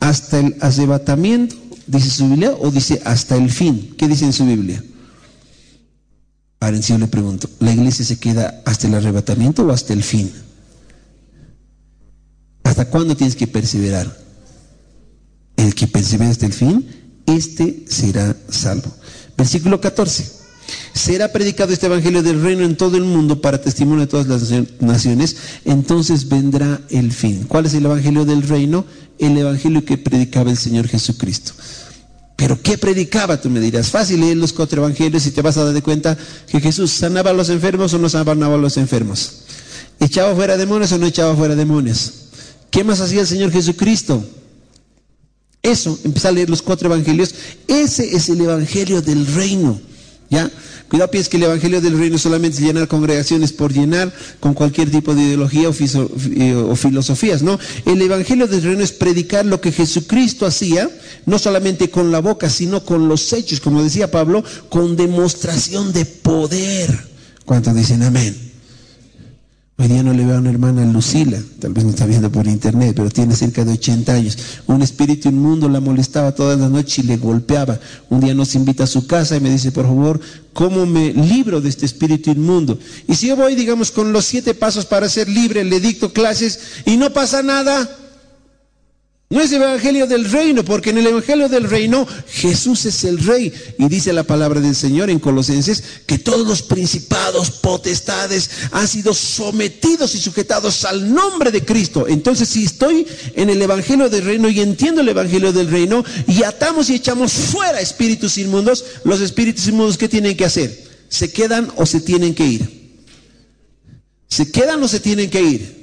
hasta el arrebatamiento, dice su Biblia, o dice hasta el fin. ¿Qué dice en su Biblia? Ahora en sí yo le pregunto, ¿la iglesia se queda hasta el arrebatamiento o hasta el fin? ¿Hasta cuándo tienes que perseverar? El que persevera hasta el fin, este será salvo. Versículo 14. Será predicado este evangelio del reino en todo el mundo para testimonio de todas las naciones, entonces vendrá el fin. ¿Cuál es el evangelio del reino? El evangelio que predicaba el Señor Jesucristo. ¿Pero qué predicaba? Tú me dirás, fácil leer los 4 evangelios y te vas a dar de cuenta que Jesús sanaba a los enfermos o no sanaba a los enfermos. ¿Echaba fuera demonios o no echaba fuera demonios? ¿Qué más hacía el Señor Jesucristo? Eso, empieza a leer los 4 evangelios. Ese es el evangelio del reino. ¿Ya? Cuidado, piensa que el evangelio del reino solamente es llenar congregaciones por llenar con cualquier tipo de ideología o filosofías, ¿no? El evangelio del reino es predicar lo que Jesucristo hacía, no solamente con la boca, sino con los hechos, como decía Pablo, con demostración de poder. ¿Cuántos dicen amén? Hoy día no le veo a una hermana Lucila, tal vez no está viendo por internet, pero tiene cerca de 80 años. Un espíritu inmundo la molestaba todas las noches y le golpeaba. Un día nos invita a su casa y me dice, por favor, ¿cómo me libro de este espíritu inmundo? Y si yo voy, digamos, con los 7 pasos para ser libre, le dicto clases y no pasa nada, no es el evangelio del reino, porque en el evangelio del reino Jesús es el rey. Y dice la palabra del Señor en Colosenses que todos los principados, potestades han sido sometidos y sujetados al nombre de Cristo. Entonces, si estoy en el evangelio del reino y entiendo el evangelio del reino y atamos y echamos fuera espíritus inmundos, los espíritus inmundos, ¿qué tienen que hacer? ¿Se quedan o se tienen que ir? ¿Se quedan o se tienen que ir?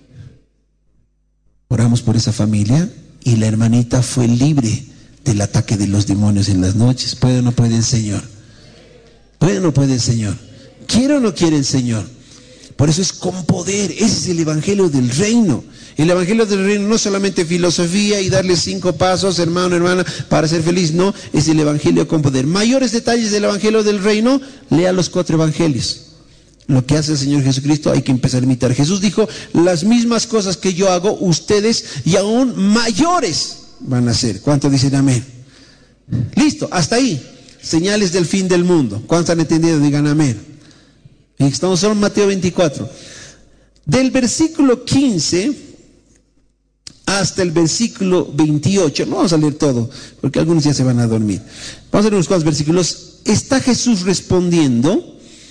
Oramos por esa familia y la hermanita fue libre del ataque de los demonios en las noches. ¿Puede o no puede el Señor? ¿Puede o no puede el Señor? ¿Quiere o no quiere el Señor? Por eso es con poder. Ese es el evangelio del reino. El evangelio del reino no es solamente filosofía y darle 5 pasos, hermano, hermana, para ser feliz. No, es el evangelio con poder. Mayores detalles del evangelio del reino, lea los 4 evangelios. Lo que hace el Señor Jesucristo hay que empezar a imitar. Jesús dijo, las mismas cosas que yo hago, ustedes y aún mayores van a hacer. ¿Cuántos dicen amén? Listo, hasta ahí. Señales del fin del mundo. ¿Cuántos han entendido? Digan amén. Y estamos solo en Mateo 24. Del versículo 15 hasta el versículo 28. No vamos a leer todo, porque algunos ya se van a dormir. Vamos a leer unos cuantos versículos. Está Jesús respondiendo,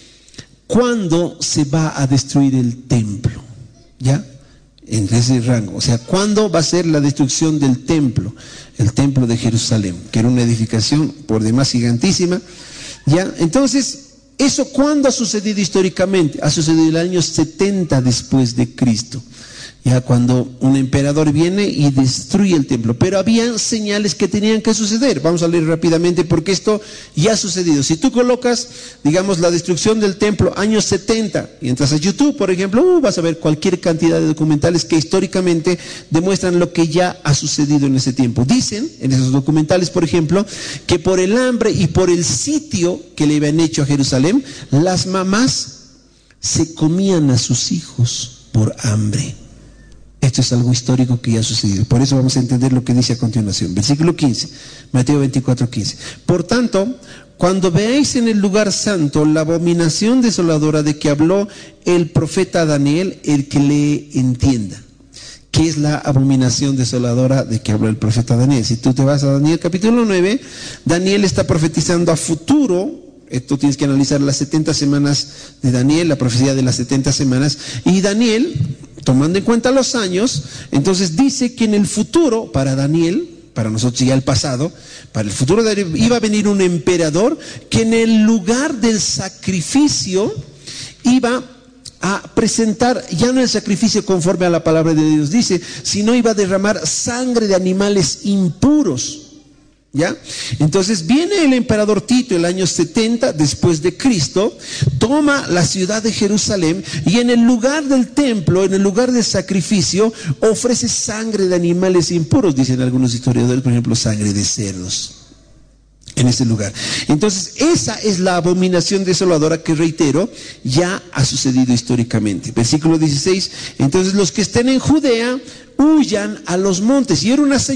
¿cuándo se va a destruir el templo? ¿Ya? En ese rango. O sea, ¿cuándo va a ser la destrucción del templo? El templo de Jerusalén, que era una edificación por demás gigantísima. ¿Ya? Entonces, ¿eso cuándo ha sucedido históricamente? Ha sucedido en el año 70 después de Cristo. Ya cuando un emperador viene y destruye el templo. Pero había señales que tenían que suceder. Vamos a leer rápidamente porque esto ya ha sucedido. Si tú colocas, digamos, la destrucción del templo, años 70, y entras a YouTube, por ejemplo, vas a ver cualquier cantidad de documentales que históricamente demuestran lo que ya ha sucedido en ese tiempo. Dicen, en esos documentales, por ejemplo, que por el hambre y por el sitio que le habían hecho a Jerusalén, las mamás se comían a sus hijos por hambre. Esto es algo histórico que ya ha sucedido. Por eso vamos a entender lo que dice a continuación. Versículo 15, Mateo 24, 15. Por tanto, cuando veáis en el lugar santo la abominación desoladora de que habló el profeta Daniel, el que le entienda. ¿Qué es la abominación desoladora de que habló el profeta Daniel? Si tú te vas a Daniel capítulo 9, Daniel está profetizando a futuro. Esto tienes que analizar las 70 semanas de Daniel, la profecía de las 70 semanas. Y Daniel, tomando en cuenta los años, entonces dice que en el futuro, para Daniel, para nosotros ya el pasado, para el futuro iba a venir un emperador que en el lugar del sacrificio iba a presentar, ya no el sacrificio conforme a la palabra de Dios dice, sino iba a derramar sangre de animales impuros. ¿Ya? Entonces viene el emperador Tito el año 70 después de Cristo, toma la ciudad de Jerusalén y en el lugar del templo, en el lugar del sacrificio, ofrece sangre de animales impuros, dicen algunos historiadores, por ejemplo, sangre de cerdos. En ese lugar. Entonces, esa es la abominación desoladora que, reitero, ya ha sucedido históricamente. Versículo 16, entonces los que estén en Judea huyan a los montes. Y era una señal